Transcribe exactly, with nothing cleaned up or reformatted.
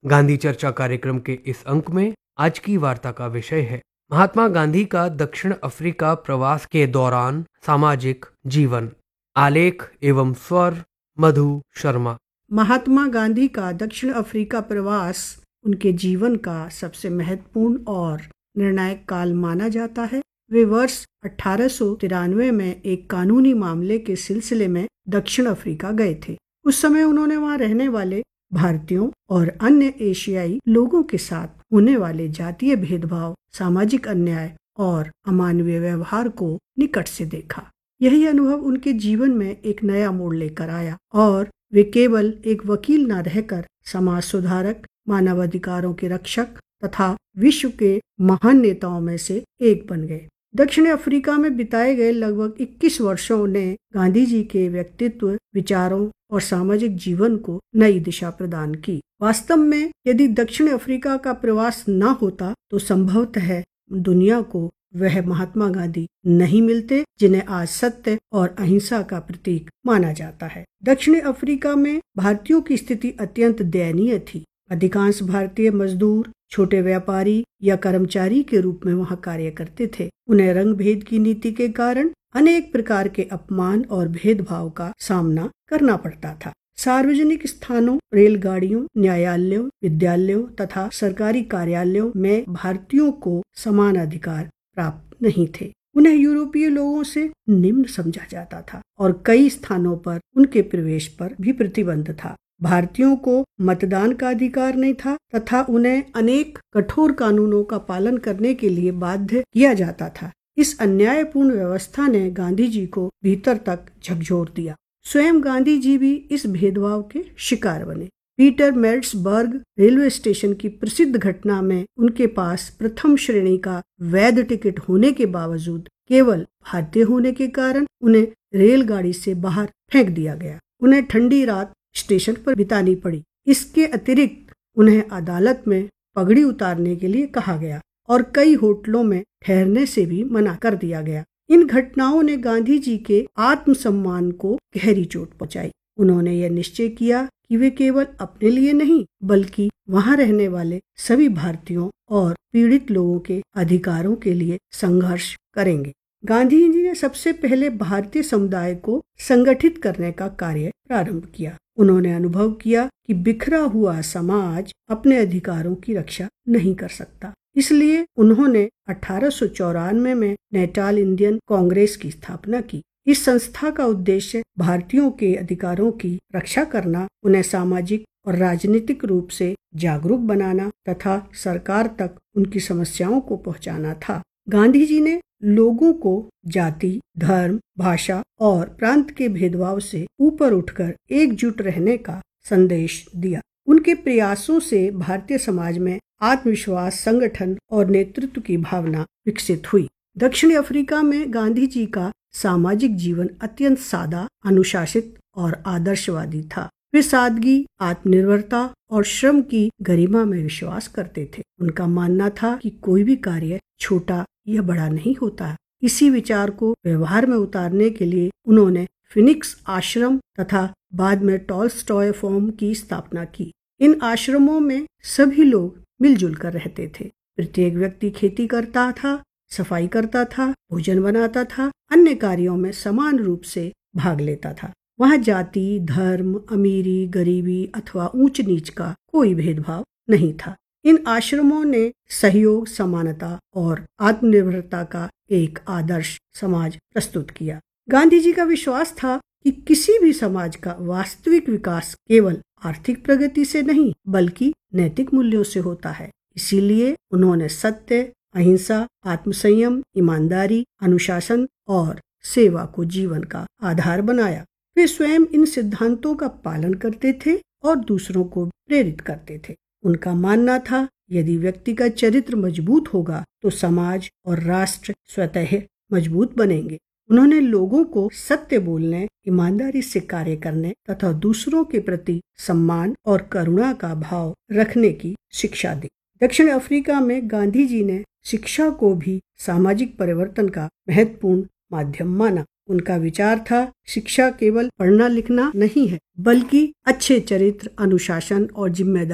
गांधी चर्चा कार्यक्रम के इस अंक में आज की वार्ता का विषय है महात्मा गांधी का दक्षिण अफ्रीका प्रवास के दौरान सामाजिक जीवन। आलेख एवं स्वर मधु शर्मा। महात्मा गांधी का दक्षिण अफ्रीका प्रवास उनके जीवन का सबसे महत्वपूर्ण और निर्णायक काल माना जाता है। वे वर्ष अठारह सौ तिरानवे में एक कानूनी मामले के सिलसिले में दक्षिण अफ्रीका गए थे। उस समय उन्होंने वहां रहने वाले भारतीयों और अन्य एशियाई लोगों के साथ होने वाले जातीय भेदभाव, सामाजिक अन्याय और अमानवीय व्यवहार को निकट से देखा। यही अनुभव उनके जीवन में एक नया मोड़ लेकर आया और वे केवल एक वकील न रहकर समाज सुधारक, मानवाधिकारों के रक्षक तथा विश्व के महान नेताओं में से एक बन गए। दक्षिण अफ्रीका में बिताए गए लगभग इक्कीस वर्षों ने गांधी जी के व्यक्तित्व, विचारों और सामाजिक जीवन को नई दिशा प्रदान की। वास्तव में यदि दक्षिण अफ्रीका का प्रवास न होता तो संभवतः दुनिया को वह महात्मा गांधी नहीं मिलते जिन्हें आज सत्य और अहिंसा का प्रतीक माना जाता है। दक्षिण अफ्रीका में भारतीयों की स्थिति अत्यंत दयनीय थी। अधिकांश भारतीय मजदूर, छोटे व्यापारी या कर्मचारी के रूप में वहां कार्य करते थे। उन्हें रंग भेद की नीति के कारण अनेक प्रकार के अपमान और भेदभाव का सामना करना पड़ता था। सार्वजनिक स्थानों, रेलगाड़ियों, न्यायालयों, विद्यालयों तथा सरकारी कार्यालयों में भारतीयों को समान अधिकार प्राप्त नहीं थे। उन्हें यूरोपीय लोगों से निम्न समझा जाता था और कई स्थानों पर उनके प्रवेश पर भी प्रतिबंध था। भारतीयों को मतदान का अधिकार नहीं था तथा उन्हें अनेक कठोर कानूनों का पालन करने के लिए बाध्य किया जाता था। इस अन्यायपूर्ण व्यवस्था ने गांधी जी को भीतर तक झकझोर दिया। स्वयं गांधी जी भी इस भेदभाव के शिकार बने। पीटर मैरिट्सबर्ग रेलवे स्टेशन की प्रसिद्ध घटना में उनके पास प्रथम श्रेणी का वैध टिकट होने के बावजूद केवल भारतीय होने के कारण उन्हें रेलगाड़ी से बाहर फेंक दिया गया। उन्हें ठंडी रात स्टेशन पर बितानी पड़ी। इसके अतिरिक्त उन्हें अदालत में पगड़ी उतारने के लिए कहा गया और कई होटलों में ठहरने से भी मना कर दिया गया। इन घटनाओं ने गांधी जी के आत्मसम्मान को गहरी चोट पहुंचाई। उन्होंने यह निश्चय किया कि वे केवल अपने लिए नहीं बल्कि वहां रहने वाले सभी भारतीयों और पीड़ित लोगों के अधिकारों के लिए संघर्ष करेंगे। गांधी जी ने सबसे पहले भारतीय समुदाय को संगठित करने का कार्य प्रारंभ किया। उन्होंने अनुभव किया कि बिखरा हुआ समाज अपने अधिकारों की रक्षा नहीं कर सकता। इसलिए उन्होंने अठारह सौ चौरानवे में नेटाल इंडियन कांग्रेस की स्थापना की। इस संस्था का उद्देश्य भारतीयों के अधिकारों की रक्षा करना, उन्हें सामाजिक और राजनीतिक रूप से जागरूक बनाना तथा सरकार तक उनकी समस्याओं को पहुंचाना था। गांधी जी ने लोगों को जाति, धर्म, भाषा और प्रांत के भेदभाव से ऊपर उठकर एकजुट रहने का संदेश दिया। उनके प्रयासों से भारतीय समाज में आत्मविश्वास, संगठन और नेतृत्व की भावना विकसित हुई। दक्षिण अफ्रीका में गांधी जी का सामाजिक जीवन अत्यंत सादा, अनुशासित और आदर्शवादी था। वे सादगी, आत्मनिर्भरता और श्रम की गरिमा में विश्वास करते थे। उनका मानना था कि कोई भी कार्य छोटा या बड़ा नहीं होता। इसी विचार को व्यवहार में उतारने के लिए उन्होंने फिनिक्स आश्रम तथा बाद में टॉलस्टॉय फॉर्म की स्थापना की। इन आश्रमों में सभी लोग मिलजुल कर रहते थे। प्रत्येक व्यक्ति खेती करता था, सफाई करता था, भोजन बनाता था, अन्य कार्यों में समान रूप से भाग लेता था। वहाँ जाति, धर्म, अमीरी, गरीबी अथवा ऊंच नीच का कोई भेदभाव नहीं था। इन आश्रमों ने सहयोग, समानता और आत्मनिर्भरता का एक आदर्श समाज प्रस्तुत किया। गांधी जी का विश्वास था कि किसी भी समाज का वास्तविक विकास केवल आर्थिक प्रगति से नहीं बल्कि नैतिक मूल्यों से होता है। इसीलिए उन्होंने सत्य, अहिंसा, आत्मसंयम, ईमानदारी, अनुशासन और सेवा को जीवन का आधार बनाया। वे स्वयं इन सिद्धांतों का पालन करते थे और दूसरों को प्रेरित करते थे। उनका मानना था यदि व्यक्ति का चरित्र मजबूत होगा तो समाज और राष्ट्र स्वतः मजबूत बनेंगे। उन्होंने लोगों को सत्य बोलने, ईमानदारी से कार्य करने तथा दूसरों के प्रति सम्मान और करुणा का भाव रखने की शिक्षा दी। दक्षिण अफ्रीका में गांधी जी ने शिक्षा को भी सामाजिक परिवर्तन का महत्वपूर्ण माध्यम माना। उनका विचार था शिक्षा केवल पढ़ना लिखना नहीं है बल्कि अच्छे चरित्र, अनुशासन और जिम्मेदारी